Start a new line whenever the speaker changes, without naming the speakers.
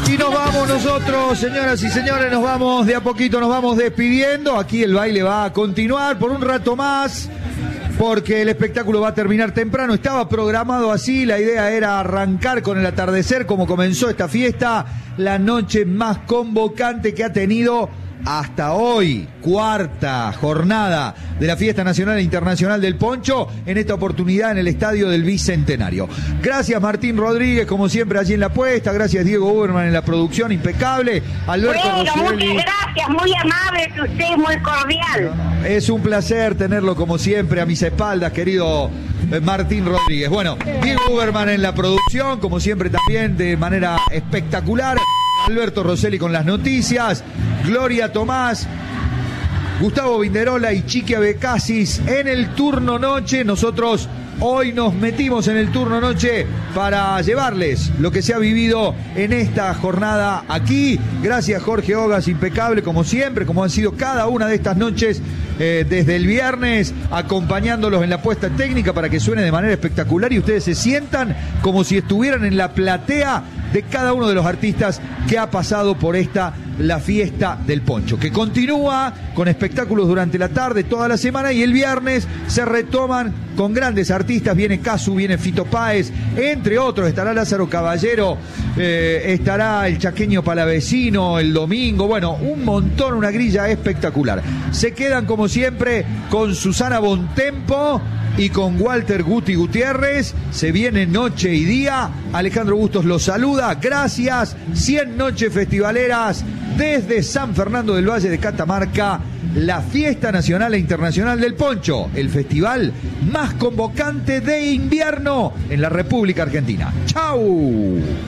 Y nos vamos nosotros, señoras y señores, nos vamos de a poquito, nos vamos despidiendo. Aquí el baile va a continuar por un rato más, porque el espectáculo va a terminar temprano. Estaba programado así, la idea era arrancar con el atardecer, como comenzó esta fiesta, la noche más convocante que ha tenido hasta hoy, cuarta jornada de la Fiesta Nacional e Internacional del Poncho, en esta oportunidad en el Estadio del Bicentenario. Gracias Martín Rodríguez, como siempre allí en la puesta, gracias Diego Uberman en la producción, impecable, Alberto Rosselli.
Muchas gracias, muy amable que usted, muy cordial.
Es un placer tenerlo como siempre a mis espaldas, querido Martín Rodríguez. Bueno, Diego Uberman en la producción, como siempre también de manera espectacular. Alberto Rosselli con las noticias, Gloria Tomás, Gustavo Vinderola y Chiqui Abecasis en el turno noche. Nosotros hoy nos metimos en el turno noche para llevarles lo que se ha vivido en esta jornada aquí. Gracias Jorge Ogas, impecable como siempre, como han sido cada una de estas noches desde el viernes, acompañándolos en la puesta técnica para que suene de manera espectacular y ustedes se sientan como si estuvieran en la platea de cada uno de los artistas que ha pasado por la fiesta del Poncho, que continúa con espectáculos durante la tarde, toda la semana, y el viernes se retoman con grandes artistas. Viene Casu, viene Fito Páez, entre otros, estará Lázaro Caballero, estará el chaqueño Palavecino el domingo, bueno, un montón, una grilla espectacular. Se quedan como siempre con Susana Bontempo y con Walter Guti Gutiérrez. Se viene Noche y Día. Alejandro Bustos los saluda. Gracias. 100 noches festivaleras desde San Fernando del Valle de Catamarca. La Fiesta Nacional e Internacional del Poncho, el festival más convocante de invierno en la República Argentina. ¡Chau!